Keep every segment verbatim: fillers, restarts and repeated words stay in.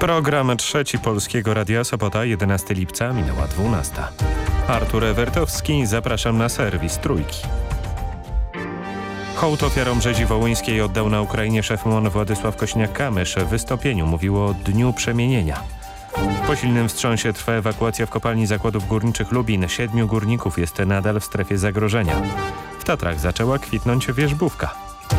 Program trzeci Polskiego Radia, sobota, jedenastego lipca, minęła dwunasta. Artur Ewertowski, zapraszam na serwis Trójki. Hołd ofiarom rzezi wołyńskiej oddał na Ukrainie szef M O N Władysław Kosiniak-Kamysz. W wystąpieniu mówił o dniu przemienienia. Po silnym wstrząsie trwa ewakuacja w kopalni zakładów górniczych Lubin. Siedmiu górników jest nadal w strefie zagrożenia. W Tatrach zaczęła kwitnąć wierzbówka.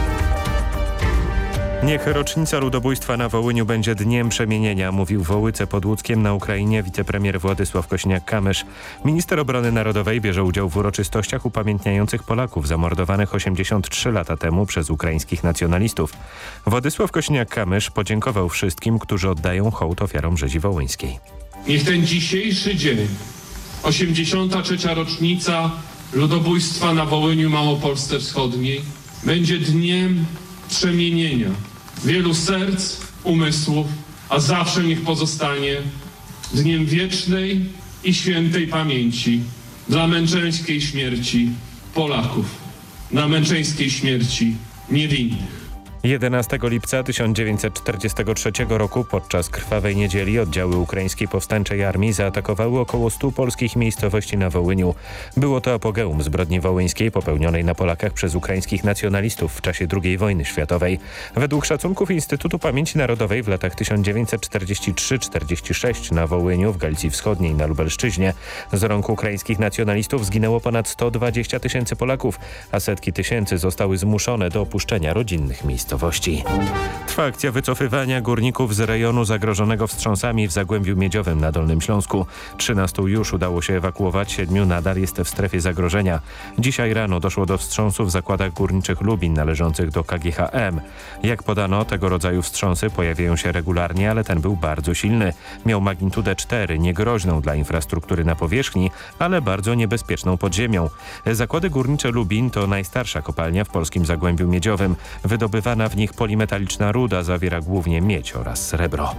Niech rocznica ludobójstwa na Wołyniu będzie dniem przemienienia, mówił w Wołyce pod Łódzkiem na Ukrainie wicepremier Władysław Kosiniak-Kamysz. Minister obrony narodowej bierze udział w uroczystościach upamiętniających Polaków zamordowanych osiemdziesiąt trzy lata temu przez ukraińskich nacjonalistów. Władysław Kosiniak-Kamysz podziękował wszystkim, którzy oddają hołd ofiarom rzezi wołyńskiej. Niech ten dzisiejszy dzień, osiemdziesiąta trzecia rocznica ludobójstwa na Wołyniu Małopolsce Wschodniej, będzie dniem przemienienia wielu serc, umysłów, a zawsze niech pozostanie dniem wiecznej i świętej pamięci dla męczeńskiej śmierci Polaków, na męczeńskiej śmierci niewinnych. jedenastego lipca tysiąc dziewięćset czterdziestego trzeciego roku podczas Krwawej Niedzieli oddziały ukraińskiej powstańczej armii zaatakowały około stu polskich miejscowości na Wołyniu. Było to apogeum zbrodni wołyńskiej popełnionej na Polakach przez ukraińskich nacjonalistów w czasie drugiej wojny światowej. Według szacunków Instytutu Pamięci Narodowej w latach tysiąc dziewięćset czterdziestym trzecim do czterdziestego szóstego na Wołyniu, w Galicji Wschodniej, na Lubelszczyźnie z rąk ukraińskich nacjonalistów zginęło ponad sto dwadzieścia tysięcy Polaków, a setki tysięcy zostały zmuszone do opuszczenia rodzinnych miejsc. Trwa akcja wycofywania górników z rejonu zagrożonego wstrząsami w Zagłębiu Miedziowym na Dolnym Śląsku. trzynastu już udało się ewakuować, siedmiu nadal jest w strefie zagrożenia. Dzisiaj rano doszło do wstrząsu w zakładach górniczych Lubin należących do K G H M. Jak podano, tego rodzaju wstrząsy pojawiają się regularnie, ale ten był bardzo silny. Miał magnitudę cztery, niegroźną dla infrastruktury na powierzchni, ale bardzo niebezpieczną pod ziemią. Zakłady górnicze Lubin to najstarsza kopalnia w polskim Zagłębiu Miedziowym. Wydobywana w nich polimetaliczna ruda zawiera głównie miedź oraz srebro.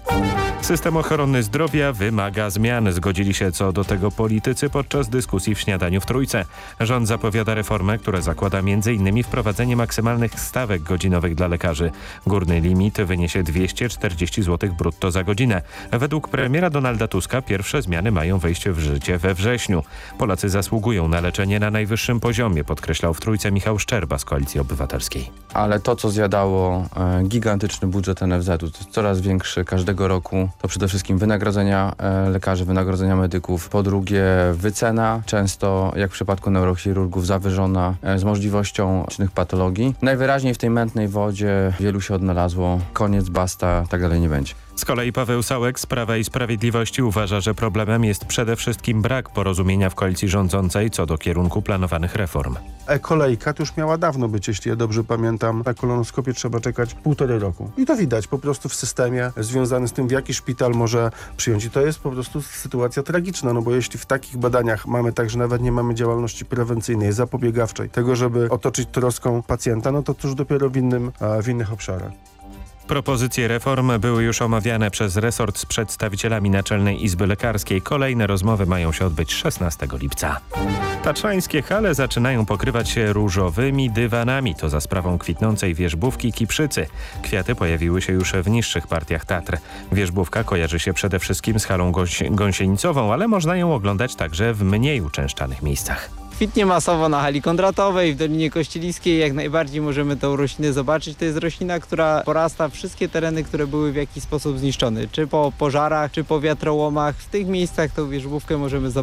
System ochrony zdrowia wymaga zmian. Zgodzili się co do tego politycy podczas dyskusji w śniadaniu w Trójce. Rząd zapowiada reformę, która zakłada między innymi wprowadzenie maksymalnych stawek godzinowych dla lekarzy. Górny limit wyniesie dwieście czterdzieści złotych brutto za godzinę. Według premiera Donalda Tuska pierwsze zmiany mają wejść w życie we wrześniu. Polacy zasługują na leczenie na najwyższym poziomie, podkreślał w Trójce Michał Szczerba z Koalicji Obywatelskiej. Ale to, co zjadało e, gigantyczny budżet N F Z u, to jest coraz większy każdego roku, to przede wszystkim wynagrodzenia e, lekarzy, wynagrodzenia medyków. Po drugie wycena, często jak w przypadku neurochirurgów zawyżona, e, z możliwością licznych patologii. Najwyraźniej w tej mętnej wodzie wielu się odnalazło. Koniec, basta, tak dalej nie będzie. Z kolei Paweł Sałek z Prawa i Sprawiedliwości uważa, że problemem jest przede wszystkim brak porozumienia w koalicji rządzącej co do kierunku planowanych reform. E-kolejka to już miała dawno być, jeśli ja dobrze pamiętam. Na kolonoskopię trzeba czekać półtorej roku. I to widać po prostu w systemie związany z tym, w jaki szpital może przyjąć. I to jest po prostu sytuacja tragiczna, no bo jeśli w takich badaniach mamy tak, że nawet nie mamy działalności prewencyjnej, zapobiegawczej, tego, żeby otoczyć troską pacjenta, no to cóż dopiero w, innym, w innych obszarach. Propozycje reform były już omawiane przez resort z przedstawicielami Naczelnej Izby Lekarskiej. Kolejne rozmowy mają się odbyć szesnastego lipca. Tatrzańskie hale zaczynają pokrywać się różowymi dywanami. To za sprawą kwitnącej wierzbówki Kiprzycy. Kwiaty pojawiły się już w niższych partiach Tatr. Wierzbówka kojarzy się przede wszystkim z halą gąsi- gąsienicową, ale można ją oglądać także w mniej uczęszczanych miejscach. Kwitnie masowo na hali Kondratowej, w Dolinie Kościeliskiej. Jak najbardziej możemy tę roślinę zobaczyć. To jest roślina, która porasta wszystkie tereny, które były w jakiś sposób zniszczone. Czy po pożarach, czy po wiatrołomach. W tych miejscach tą wierzbówkę możemy zobaczyć.